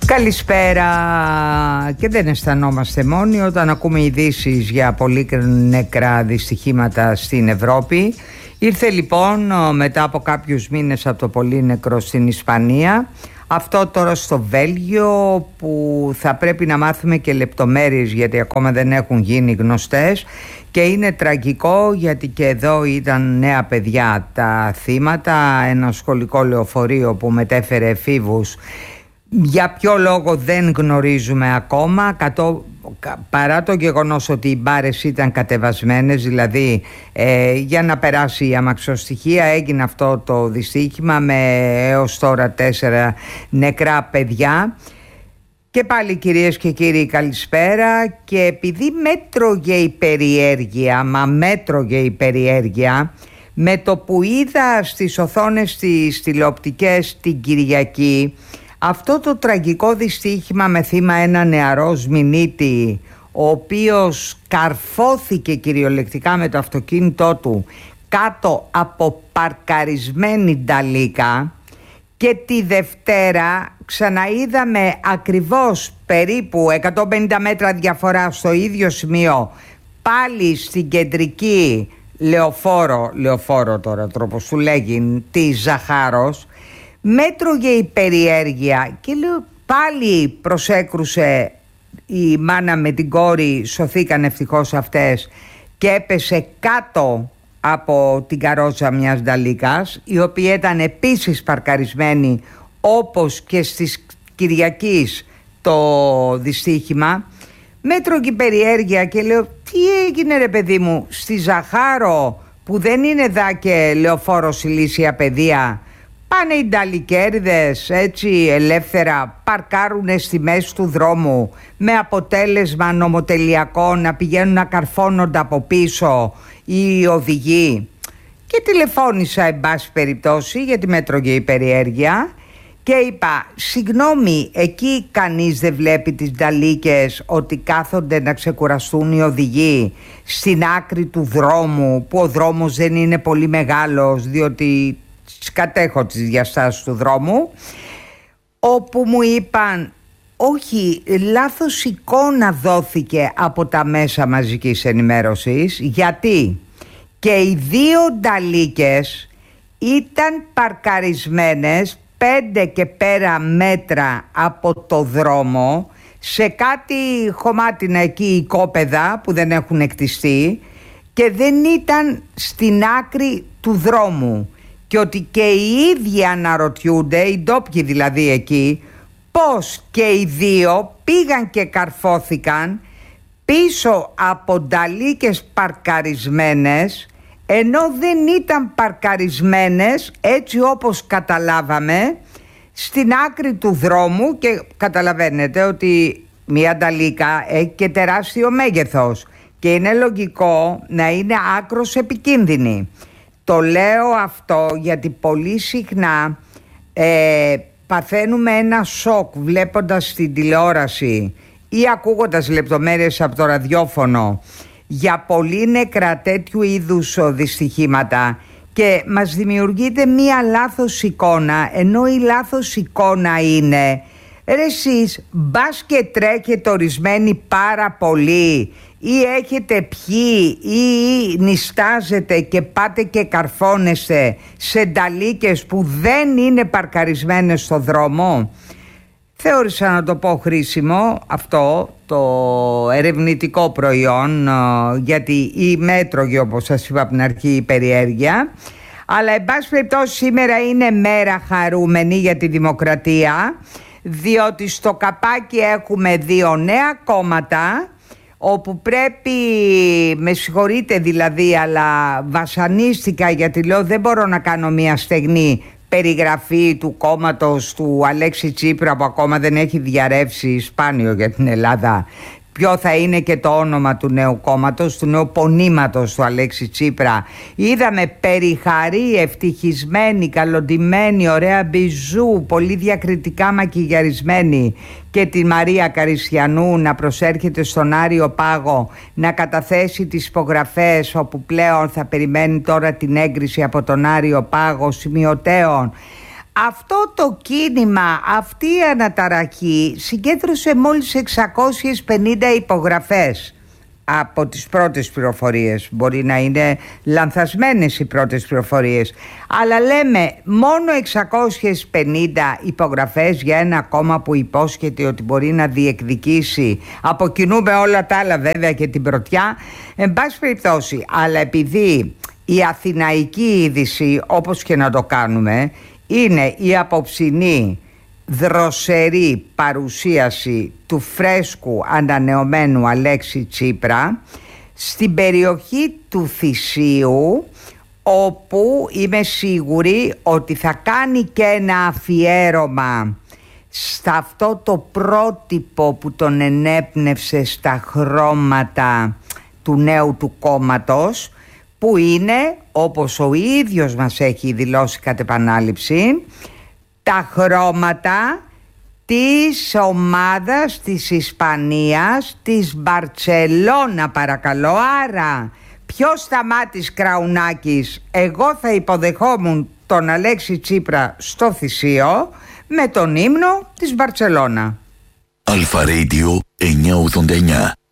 Καλησπέρα. Και δεν αισθανόμαστε μόνοι όταν ακούμε ειδήσεις για πολύ νεκρά δυστυχήματα στην Ευρώπη. Ήρθε λοιπόν μετά από κάποιους μήνες από το πολύ νεκρό στην Ισπανία, αυτό τώρα στο Βέλγιο, που θα πρέπει να μάθουμε και λεπτομέρειες γιατί ακόμα δεν έχουν γίνει γνωστές. Και είναι τραγικό γιατί και εδώ ήταν νέα παιδιά τα θύματα, ένα σχολικό λεωφορείο που μετέφερε εφήβους. Για ποιο λόγο δεν γνωρίζουμε ακόμα, παρά το γεγονός ότι οι μπάρες ήταν κατεβασμένες, δηλαδή για να περάσει η αμαξοστοιχεία. Έγινε αυτό το δυστύχημα με έως τώρα 4 νεκρά παιδιά. Και πάλι, κυρίες και κύριοι, καλησπέρα. Και επειδή μέτρωγε η περιέργεια, με το που είδα στις οθόνες τις τηλεοπτικές την Κυριακή αυτό το τραγικό δυστύχημα με θύμα ένα νεαρό Σμηνίτη, ο οποίος καρφώθηκε κυριολεκτικά με το αυτοκίνητό του κάτω από παρκαρισμένη νταλίκα, και τη Δευτέρα ξαναείδαμε ακριβώς περίπου 150 μέτρα διαφορά στο ίδιο σημείο, πάλι στην κεντρική λεωφόρο τώρα τρόπος του λέγει, τη Ζαχάρος. Μέτρωγε η περιέργεια και λέω πάλι προσέκρουσε η μάνα με την κόρη, σωθήκαν ευτυχώς αυτές, και έπεσε κάτω από την καρότσα μιας νταλίκας, η οποία ήταν επίσης παρκαρισμένη όπως και στις Κυριακής το δυστύχημα. Μέτρωγε η περιέργεια και λέω τι έγινε ρε παιδί μου, στη Ζαχάρο που δεν είναι δά και λεωφόρος ηλίσια παιδεία, πάνε οι νταλικέριδες έτσι ελεύθερα, παρκάρουνε στη μέση του δρόμου, με αποτέλεσμα νομοτελειακό να πηγαίνουν να καρφώνονται από πίσω οι οδηγοί. Και τηλεφώνησα εν πάση περιπτώσει, γιατί μέτρωγε η περιέργεια, και είπα συγγνώμη, εκεί κανείς δεν βλέπει τις νταλίκες ότι κάθονται να ξεκουραστούν οι οδηγοί στην άκρη του δρόμου, που ο δρόμος δεν είναι πολύ μεγάλος, διότι κατέχω τις διαστάσεις του δρόμου, όπου μου είπαν όχι, λάθος εικόνα δόθηκε από τα μέσα μαζικής ενημέρωσης, γιατί και οι 2 νταλίκες ήταν παρκαρισμένες 5 και πέρα μέτρα από το δρόμο, σε κάτι χωμάτινα εκεί οικόπεδα που δεν έχουν εκτιστεί, και δεν ήταν στην άκρη του δρόμου. Και ότι και οι ίδιοι αναρωτιούνται, οι ντόπιοι δηλαδή εκεί, πως και οι 2 πήγαν και καρφώθηκαν πίσω από νταλίκες παρκαρισμένες, ενώ δεν ήταν παρκαρισμένες έτσι όπως καταλάβαμε στην άκρη του δρόμου. Και καταλαβαίνετε ότι μια νταλίκα έχει και τεράστιο μέγεθος και είναι λογικό να είναι άκρως επικίνδυνη. Το λέω αυτό γιατί πολύ συχνά παθαίνουμε ένα σοκ βλέποντας την τηλεόραση ή ακούγοντας λεπτομέρειες από το ραδιόφωνο για πολύ νεκρά τέτοιου είδους δυστυχήματα, και μας δημιουργείται μία λάθος εικόνα, ενώ η λάθος εικόνα είναι ρε εσείς μπας και τρέχετε ορισμένοι πάρα πολύ, ή έχετε πιει ή νιστάζετε και πάτε και καρφώνεστε σε νταλίκες που δεν είναι παρκαρισμένες στο δρόμο. Θεώρησα να το πω χρήσιμο αυτό το ερευνητικό προϊόν, γιατί η μέτρωγε, όπως σας είπα από την αρχή, η περιέργεια. Αλλά εν πάση περιπτώσει σήμερα είναι μέρα χαρούμενη για τη δημοκρατία, διότι στο καπάκι έχουμε 2 νέα κόμματα, όπου πρέπει, με συγχωρείτε δηλαδή, αλλά βασανίστηκα γιατί λέω δεν μπορώ να κάνω μια στεγνή περιγραφή του κόμματος του Αλέξη Τσίπρα, που ακόμα δεν έχει διαρρεύσει, σπάνιο για την Ελλάδα, ποιο θα είναι και το όνομα του νέου κόμματος, του νέου πονήματος του Αλέξη Τσίπρα. Είδαμε περιχαρή, ευτυχισμένη, καλοντημένη, ωραία μπιζού, πολύ διακριτικά μακιγιαρισμένη, και τη Μαρία Καριστιανού να προσέρχεται στον Άριο Πάγο να καταθέσει τις υπογραφές, όπου πλέον θα περιμένει τώρα την έγκριση από τον Άριο Πάγο σημειωτέων Αυτό το κίνημα, αυτή η αναταραχή συγκέντρωσε μόλις 650 υπογραφές από τις πρώτες πληροφορίες. Μπορεί να είναι λανθασμένες οι πρώτες πληροφορίες, αλλά λέμε μόνο 650 υπογραφές για ένα κόμμα που υπόσχεται ότι μπορεί να διεκδικήσει, από κοινού με όλα τα άλλα βέβαια και την πρωτιά, εν πάση περιπτώσει. Αλλά επειδή η αθηναϊκή είδηση, όπως και να το κάνουμε, είναι η απόψινή δροσερή παρουσίαση του φρέσκου ανανεωμένου Αλέξη Τσίπρα στην περιοχή του Θησίου, όπου είμαι σίγουρη ότι θα κάνει και ένα αφιέρωμα σε αυτό το πρότυπο που τον ενέπνευσε στα χρώματα του νέου του κόμματος, που είναι, όπως ο ίδιος μας έχει δηλώσει κατ' επανάληψη, τα χρώματα της ομάδας της Ισπανίας, της Μπαρτσελώνα, παρακαλώ. Άρα ποιος Σταμάτης Κραουνάκης, εγώ θα υποδεχόμουν τον Αλέξη Τσίπρα στο Θησίο με τον ύμνο της Μπαρτσελώνα. Αλφα Radio 989.